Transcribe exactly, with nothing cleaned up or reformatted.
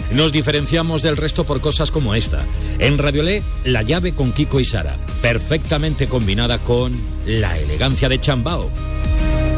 Nos diferenciamos del resto por cosas como esta. En Radiolé, La Llave con Kiko y Sara, perfectamente combinada con la elegancia de Chambao.